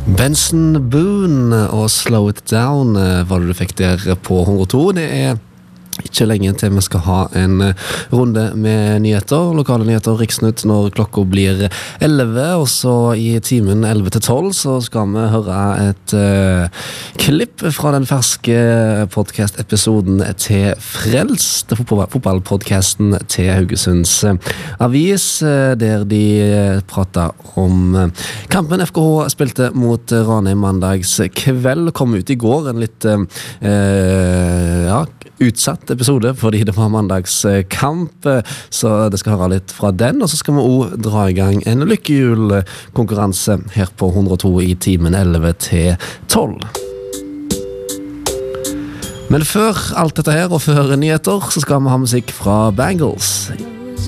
Benson Boone og Slow It Down var det du fikk der på 102. Det ikke lenge til vi skal ha en runde med nyheter, lokale nyheter, Riksnytt, når klokka blir 11, og så i timen 11 til 12 så skal vi høre et klipp fra den ferske podcast-episoden til Frelst, fotballpodcasten til Haugesunds Avis, der de pratet om kampen FKH spilte mot Ranheim mandags kveld, kom ut i går en litt utsatt episode fordi det var mandagskamp, så det skal høre litt fra den, og så skal vi også dra i gang en lykkehjul-konkurranse her på 102 i timen 11 til 12. Men før alt dette her og før nyheter så skal vi ha musikk fra Bangles.